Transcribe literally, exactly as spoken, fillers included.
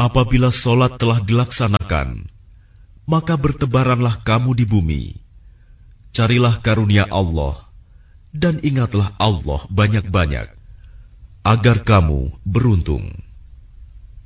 Apabila solat telah dilaksanakan, maka bertebaranlah kamu di bumi. Carilah karunia Allah, dan ingatlah Allah banyak-banyak, agar kamu beruntung.